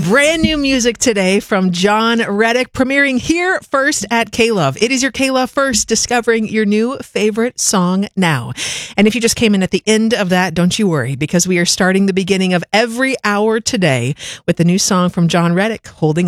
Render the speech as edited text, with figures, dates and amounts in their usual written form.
Brand new music today from Jon Reddick, premiering here first at K-Love. It is your K-Love First, discovering your new favorite song now. And if you just came in at the end of that, don't you worry, because we are starting the beginning of every hour today with the new song from Jon Reddick, Holding